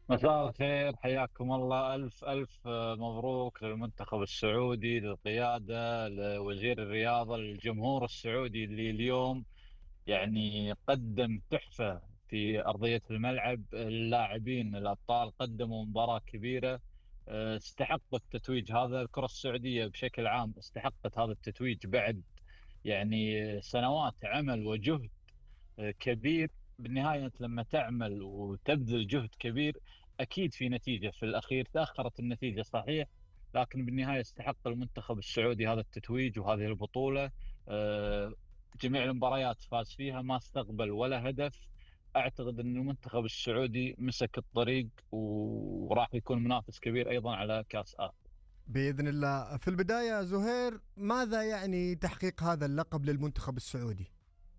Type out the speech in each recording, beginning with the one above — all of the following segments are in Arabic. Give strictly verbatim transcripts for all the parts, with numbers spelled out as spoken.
مساء الخير، حياكم الله. ألف ألف آه، مبروك للمنتخب السعودي، للقيادة، لوزير الرياضة، للجمهور السعودي اللي اليوم يعني قدم تحفة في أرضية الملعب. اللاعبين الأبطال قدموا مباراة كبيرة. آه، استحقوا التتويج هذا. الكرة السعودية بشكل عام استحقت هذا التتويج بعد يعني سنوات عمل وجهد كبير. بالنهاية أنت لما تعمل وتبذل جهد كبير أكيد في نتيجة. في الأخير تأخرت النتيجة صحيح، لكن بالنهاية استحق المنتخب السعودي هذا التتويج وهذه البطولة. آه، جميع المباريات فاز فيها، ما استقبل ولا هدف. أعتقد أن المنتخب السعودي مسك الطريق وراح يكون منافس كبير أيضا على كأس آسيا. بإذن الله. في البداية زهير، ماذا يعني تحقيق هذا اللقب للمنتخب السعودي؟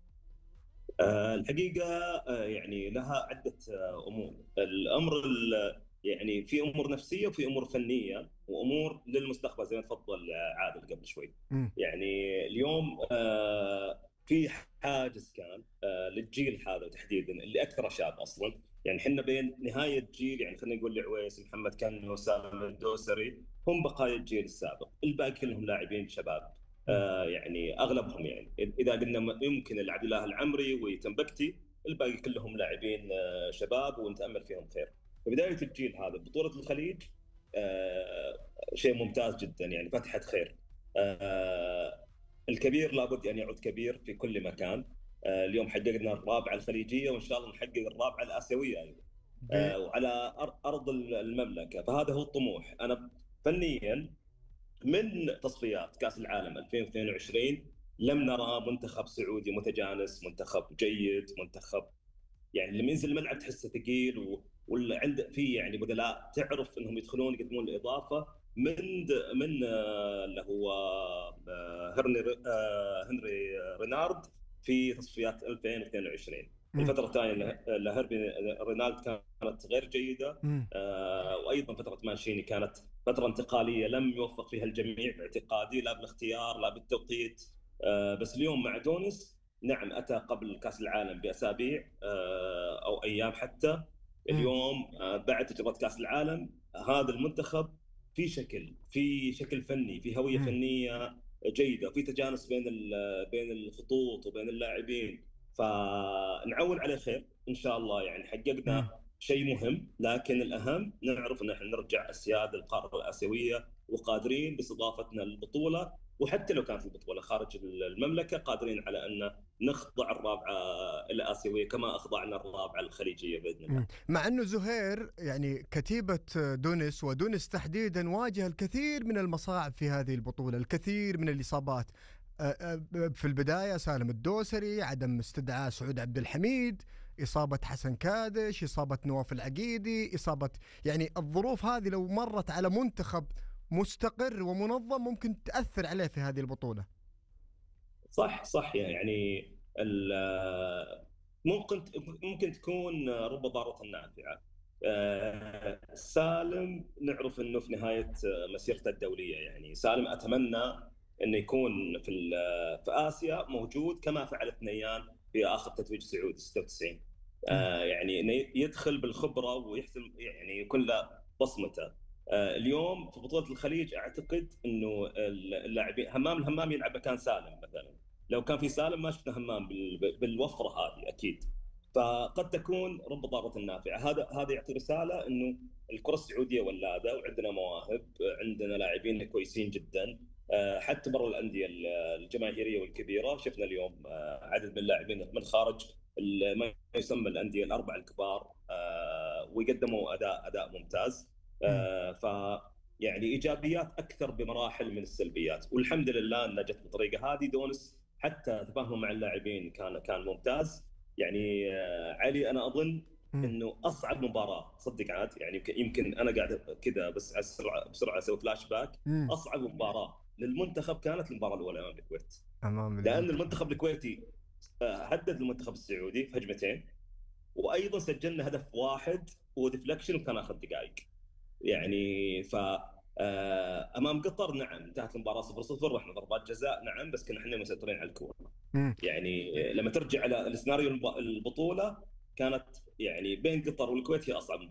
آه، الحقيقة آه، يعني لها عدة آه، أمور. الأمر ال- يعني في أمور نفسية وفي أمور فنية وأمور للمستقبل زي ما تفضل آه، عادل قبل شوي. مم. يعني اليوم آه، في حاجز كان آه، للجيل هذا تحديدا اللي أكثر شاب أصلا. يعني احنا بين نهاية جيل، يعني خلينا نقول العويس، محمد كنو، سالم الدوسري، هم بقايا الجيل السابق. الباقي كلهم لاعبين شباب. مم. آه، يعني اغلبهم، يعني اذا قلنا م- يمكن عبد الله العمري وتنبكتي، الباقي كلهم لاعبين آه، شباب ونتامل فيهم خير. فبدايه الجيل هذا بطوله الخليج آه، شيء ممتاز جدا، يعني فتحه خير. آه، الكبير لابد ان يعود كبير في كل مكان. آه، اليوم حققنا الرابعه الخليجيه، وان شاء الله نحقق الرابعه الاسيويه ايضا ب... آه، وعلى أر- ارض المملكه. فهذا هو الطموح. انا فنيا من تصفيات كأس العالم ألفين واثنين وعشرين لم نرى منتخب سعودي متجانس، منتخب جيد، منتخب يعني لما ينزل الملعب تحسه ثقيل و... ولا عند في يعني بدلاء تعرف انهم يدخلون يقدمون الاضافه من د... من آه، اللي هو آه، هنري آه، هنري رينارد في تصفيات ألفين واثنين وعشرين. مم. الفتره الثانيه لهربي رينارد كانت غير جيده. مم. آه، وايضا فتره مانشيني كانت فتره انتقاليه لم يوفق فيها الجميع باعتقادي، لا بالاختيار لا بالتوقيت. آه، بس اليوم مع تونس، نعم أتى قبل كأس العالم بأسابيع آه، أو أيام حتى. مم. اليوم آه، بعد تجربة كأس العالم هذا المنتخب في شكل في شكل فني، في هوية مم. فنية جيدة، في تجانس بين بين الخطوط وبين اللاعبين. فنعول عليه خير إن شاء الله. يعني مم. حققنا شيء مهم، لكن الأهم نعرف أن احنا نرجع أسياد القارة الآسيوية وقادرين باستضافتنا للبطولة. وحتى لو كانت البطولة خارج المملكة قادرين على أن نخضع الرابعة الآسيوية كما أخضعنا الرابعة الخليجية بإذن مم. الله. مع أنه زهير، يعني كتيبة دونس ودونس تحديدا واجه الكثير من المصاعب في هذه البطولة، الكثير من الإصابات. أ- أ- في البداية سالم الدوسري، عدم استدعاء سعود عبد الحميد، إصابة حسن كادش، إصابة نواف العقيدي، إصابة، يعني الظروف هذه لو مرت على منتخب مستقر ومنظم ممكن تأثر عليه في هذه البطولة. صح صح. يعني ال- ممكن ممكن تكون رب ضارة نافعة. آه، سالم نعرف انه في نهايه مسيرته الدوليه، يعني سالم اتمنى انه يكون في ال- في اسيا موجود كما فعل ثنيان في اخر تتويج سعودي ستة وتسعين. مم. آه، يعني انه يدخل بالخبره ويحسم، يعني يكون له بصمته. آه، اليوم في بطوله الخليج اعتقد انه اللاعبين همام الهمام يلعب مكان سالم مثلا. لو كان في سالم ما شفنا همام بال- بالوفره هذه اكيد. فقد تكون رب ضارة نافعة. هذا هذا يعطي رسالة انه الكرة السعودية ولادة وعندنا مواهب، عندنا لاعبين كويسين جدا. آه، حتى برا الأندية الجماهيرية والكبيرة شفنا اليوم آه، عدد من اللاعبين من خارج ال- ما يسمى الأندية الأربع الكبار آه، ويقدموا أداء أداء ممتاز. مم. آه، ف يعني ايجابيات اكثر بمراحل من السلبيات، والحمد لله انها جت بالطريقه هذه. دونس حتى تفاهمه مع اللاعبين كان كان ممتاز. يعني آه، علي انا اظن مم. انه اصعب مباراه صدق عاد، يعني يمكن يمكن انا قاعد كذا بس على السرعه بسرعه اسوي فلاش باك. مم. اصعب مباراه للمنتخب كانت المباراه الاولى امام الكويت، أمام لان المنتخب. المنتخب الكويتي آه، هدد المنتخب السعودي في هجمتين، وايضا سجلنا هدف واحد وديفلكشن وكان اخر دقائق. يعني ف آه، امام قطر نعم انتهت المباراه صفر صفر واحنا ضربات جزاء، نعم بس كنا احنا مسيطرين على الكوره. مم. يعني لما ترجع على السيناريو البطوله كانت يعني بين قطر والكويت هي اصعب